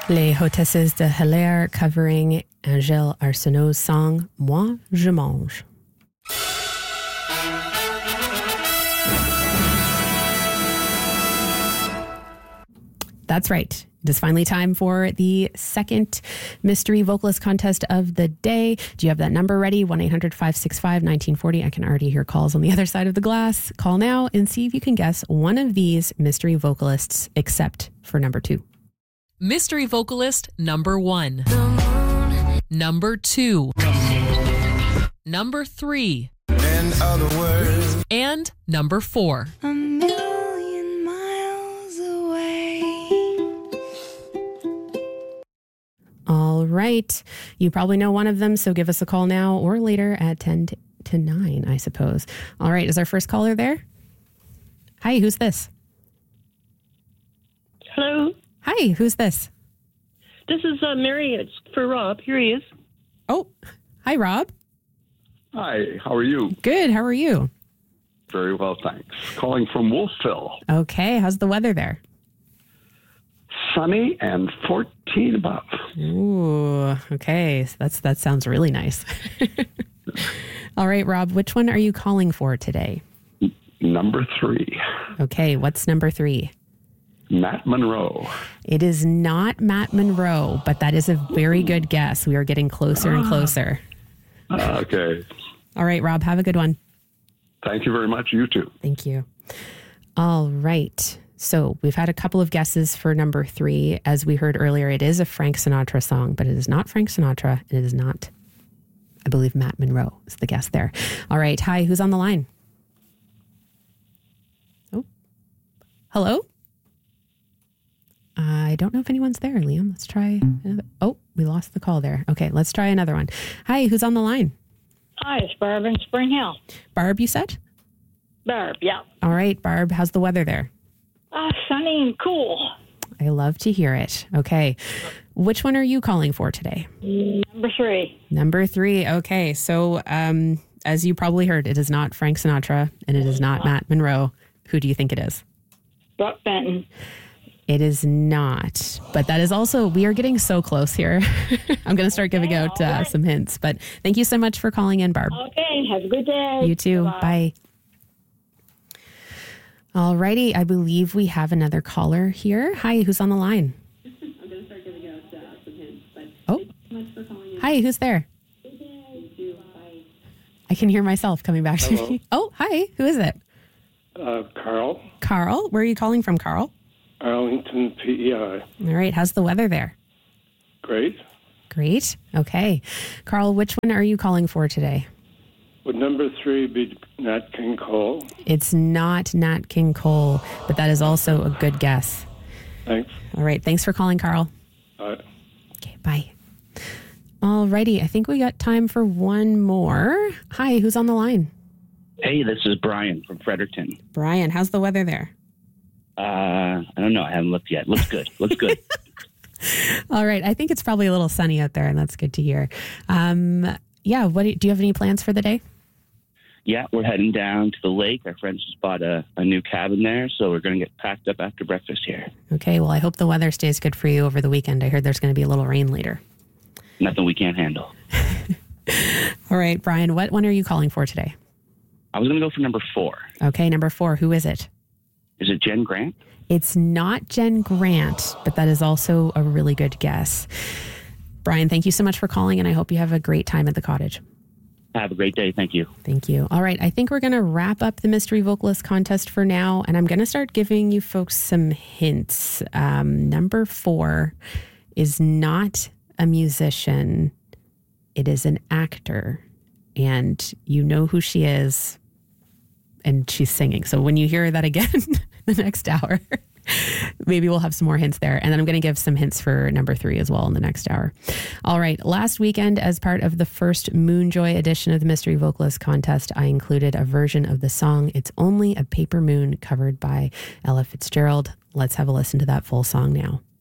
Les Hôtesses de Hilaire covering Angèle Arsenault's song Moi, je mange. That's right. It is finally time for the second mystery vocalist contest of the day. Do you have that number ready? 1-800-565-1940. I can already hear calls on the other side of the glass. Call now and see if you can guess one of these mystery vocalists except for number 2. Mystery vocalist number 1. Number 2. Number 3. In other words. And number 4. A million miles away. All right. You probably know one of them, so give us a call now or later at 10 to 9, I suppose. All right. Is our first caller there? Hi, who's this? Hello. Hi, who's this? This is Mary. It's for Rob. Here he is. Oh, hi, Rob. Hi, how are you? Good. How are you? Very well, thanks. Calling from Wolfville. Okay. How's the weather there? Sunny and 14 above. Ooh, okay. So that sounds really nice. All right, Rob, which one are you calling for today? Number 3. Okay, what's number 3? Matt Monro. It is not Matt Monro, but that is a very good guess. We are getting closer and closer. Okay. All right, Rob, have a good one. Thank you very much. You too. Thank you. All right. So we've had a couple of guesses for number 3. As we heard earlier, it is a Frank Sinatra song, but it is not Frank Sinatra. And it is not, I believe, Matt Monro is the guess there. All right. Hi, who's on the line? Oh, hello? I don't know if anyone's there, Liam. Let's try another. Oh, we lost the call there. Okay, let's try another one. Hi, who's on the line? Hi, it's Barb in Spring Hill. Barb, you said? Barb, yeah. All right, Barb, how's the weather there? Sunny and cool. I love to hear it. Okay, which one are you calling for today? Number 3. Number 3. Okay, so as you probably heard, it is not Frank Sinatra and it is not Matt Monro. Who do you think it is? Brock Benton. It is not, but that is also, we are getting so close here. I'm going to start giving out some hints, but thank you so much for calling in, Barb. Okay, have a good day. You too. Bye-bye. Bye. All righty. I believe we have another caller here. Hi, who's on the line? I'm going to start giving out some hints, but oh. thank you so much for calling in. Hi, who's there? I can hear myself coming back to me. Oh, hi. Who is it? Carl. Carl? Where are you calling from, Carl? Arlington, PEI. All right. How's the weather there? Great. Great. Okay. Carl, which one are you calling for today? Would number 3 be Nat King Cole? It's not Nat King Cole, but that is also a good guess. Thanks. All right. Thanks for calling, Carl. Bye. Okay. Bye. All righty. I think we got time for one more. Hi. Who's on the line? Hey, this is Brian from Fredericton. Brian, how's the weather there? I don't know. I haven't looked yet. Looks good. Looks good. All right. I think it's probably a little sunny out there, and that's good to hear. Yeah. Do you have any plans for the day? Yeah, we're heading down to the lake. Our friends just bought a new cabin there, so we're going to get packed up after breakfast here. Okay. Well, I hope the weather stays good for you over the weekend. I heard there's going to be a little rain later. Nothing we can't handle. All right, Brian, what one are you calling for today? I was going to go for number 4. Okay, number 4. Who is it? Is it Jen Grant? It's not Jen Grant, but that is also a really good guess. Brian, thank you so much for calling, and I hope you have a great time at the cottage. Have a great day. Thank you. Thank you. All right, I think we're going to wrap up the Mystery Vocalist Contest for now, and I'm going to start giving you folks some hints. Number 4 is not a musician. It is an actor, and you know who she is, and she's singing. So when you hear that again the next hour, maybe we'll have some more hints there. And then I'm going to give some hints for number 3 as well in the next hour. All right. Last weekend, as part of the first Moonjoy edition of the Mystery Vocalist Contest, I included a version of the song It's Only a Paper Moon covered by Ella Fitzgerald. Let's have a listen to that full song now.